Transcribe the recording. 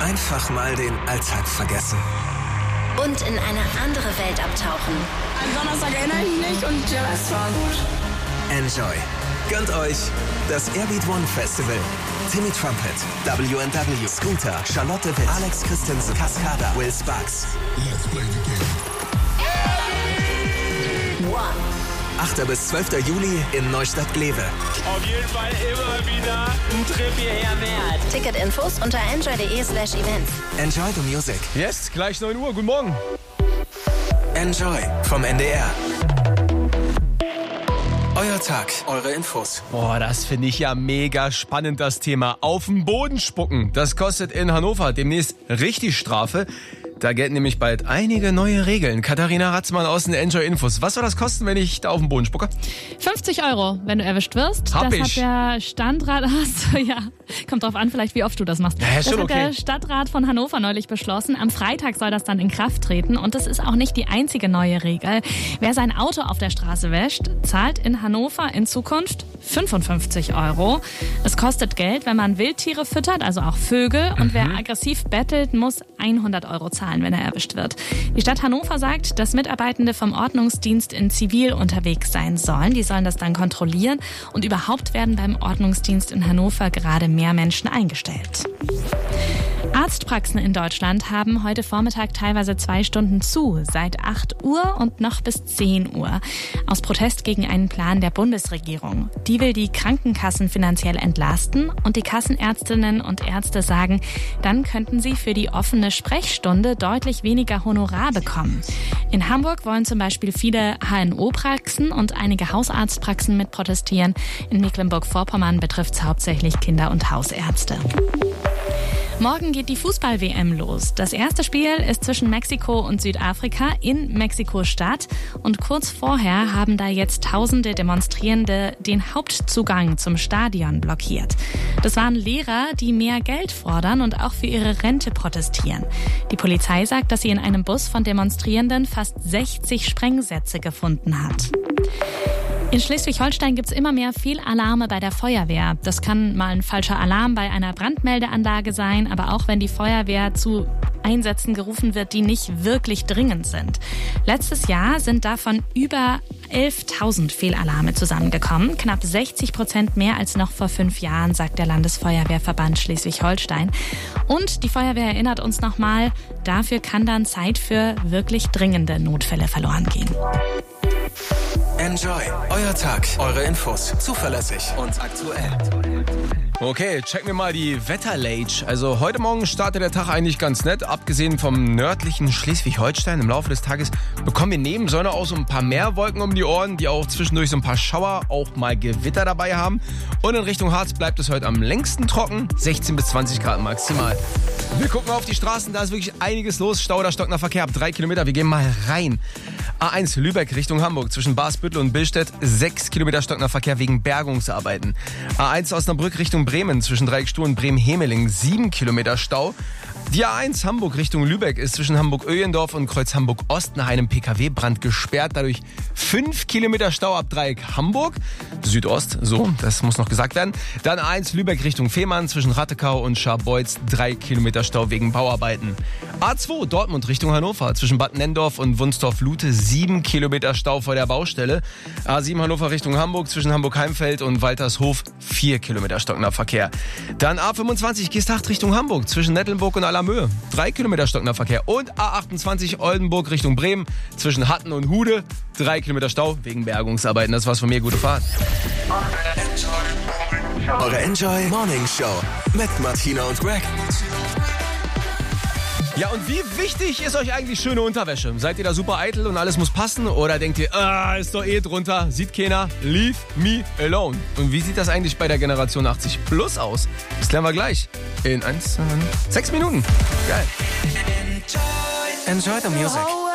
einfach mal den Alltag vergessen. Und in eine andere Welt abtauchen. Am Donnerstag erinnere ich mich und der Rest war gut. Enjoy. Gönnt euch das Airbeat One Festival. Timmy Trumpet, W&W, Scooter, Charlotte Witt, Alex Christensen, Cascada, Will Sparks. Let's play the game. One. 8. bis 12. Juli in Neustadt-Glewe. Auf jeden Fall immer wieder ein Trip hierher wert. Ticketinfos unter enjoy.de/events. Enjoy the music. Yes, gleich 9 Uhr. Guten Morgen. Enjoy vom NDR. Euer Tag, eure Infos. Boah, das finde ich ja mega spannend, das Thema. Auf den Boden spucken. Das kostet in Hannover demnächst richtig Strafe. Da gelten nämlich bald einige neue Regeln. Katharina Ratzmann aus den Enjoy Infos. Was soll das kosten, wenn ich da auf den Boden spucke? 50 €, wenn du erwischt wirst. Hab das ich. hat der Stadtrat, ja, kommt drauf an, vielleicht wie oft du das machst. Ja, das schon hat okay. der Stadtrat von Hannover neulich beschlossen. Am Freitag soll das dann in Kraft treten. Und das ist auch nicht die einzige neue Regel. Wer sein Auto auf der Straße wäscht, zahlt in Hannover in Zukunft 55 €. Es kostet Geld, wenn man Wildtiere füttert, also auch Vögel. Und wer aggressiv bettelt, muss 100 € zahlen, wenn er erwischt wird. Die Stadt Hannover sagt, dass Mitarbeitende vom Ordnungsdienst in Zivil unterwegs sein sollen. Die sollen das dann kontrollieren. Und überhaupt werden beim Ordnungsdienst in Hannover gerade mehr Menschen eingestellt. Arztpraxen in Deutschland haben heute Vormittag teilweise 2 Stunden zu, seit 8 Uhr und noch bis 10 Uhr. Aus Protest gegen einen Plan der Bundesregierung. Die will die Krankenkassen finanziell entlasten und die Kassenärztinnen und Ärzte sagen, dann könnten sie für die offene Sprechstunde deutlich weniger Honorar bekommen. In Hamburg wollen zum Beispiel viele HNO-Praxen und einige Hausarztpraxen mit protestieren. In Mecklenburg-Vorpommern betrifft es hauptsächlich Kinder- und Hausärzte. Morgen geht die Fußball-WM los. Das erste Spiel ist zwischen Mexiko und Südafrika in Mexiko-Stadt. Und kurz vorher haben da jetzt tausende Demonstrierende den Hauptzugang zum Stadion blockiert. Das waren Lehrer, die mehr Geld fordern und auch für ihre Rente protestieren. Die Polizei sagt, dass sie in einem Bus von Demonstrierenden fast 60 Sprengsätze gefunden hat. In Schleswig-Holstein gibt's immer mehr Fehlalarme bei der Feuerwehr. Das kann mal ein falscher Alarm bei einer Brandmeldeanlage sein, aber auch wenn die Feuerwehr zu Einsätzen gerufen wird, die nicht wirklich dringend sind. Letztes Jahr sind davon über 11.000 Fehlalarme zusammengekommen. Knapp 60% mehr als noch vor 5 Jahren, sagt der Landesfeuerwehrverband Schleswig-Holstein. Und die Feuerwehr erinnert uns nochmal, dafür kann dann Zeit für wirklich dringende Notfälle verloren gehen. Enjoy. Euer Tag, eure Infos. Zuverlässig und aktuell. Okay, checken wir mal die Wetterlage. Also heute Morgen startet der Tag eigentlich ganz nett. Abgesehen vom nördlichen Schleswig-Holstein im Laufe des Tages bekommen wir neben Sonne auch so ein paar Meerwolken um die Ohren, die auch zwischendurch so ein paar Schauer, auch mal Gewitter dabei haben. Und in Richtung Harz bleibt es heute am längsten trocken, 16 bis 20 Grad maximal. Wir gucken auf die Straßen, da ist wirklich einiges los. Stau oder stockender Verkehr ab 3 Kilometer. Wir gehen mal rein. A1 Lübeck Richtung Hamburg zwischen Barsbüttel und Billstedt 6 Kilometer stockender Verkehr wegen Bergungsarbeiten. A1 Osnabrück Richtung Bremen zwischen Dreieckstuhl und Bremen-Hemeling 7 Kilometer Stau. Die A1 Hamburg Richtung Lübeck ist zwischen Hamburg-Öhlendorf und Kreuz Hamburg-Ost nach einem PKW-Brand gesperrt. Dadurch 5 Kilometer Stau ab Dreieck Hamburg. Südost, so, das muss noch gesagt werden. Dann A1 Lübeck Richtung Fehmarn zwischen Rattekau und Scharbeutz 3 Kilometer Stau wegen Bauarbeiten. A2 Dortmund Richtung Hannover zwischen Bad Nenndorf und Wunstorf-Lute 7 Kilometer Stau vor der Baustelle. A7 Hannover Richtung Hamburg zwischen Hamburg-Heimfeld und Waltershof 4 Kilometer stockender Verkehr. Dann A25 Geesthacht Richtung Hamburg zwischen Nettlenburg und Allermöhe 3 Kilometer stockender Verkehr. Und A28 Oldenburg Richtung Bremen zwischen Hatten und Hude 3 Kilometer Stau wegen Bergungsarbeiten. Das war's von mir. Gute Fahrt. Eure Enjoy Morning Show mit Martina und Greg. Ja, und wie wichtig ist euch eigentlich schöne Unterwäsche? Seid ihr da super eitel und alles muss passen? Oder denkt ihr, ist doch eh drunter, sieht keiner, leave me alone? Und wie sieht das eigentlich bei der Generation 80 Plus aus? Das klären wir gleich in 6 Minuten. Geil. Enjoy the music.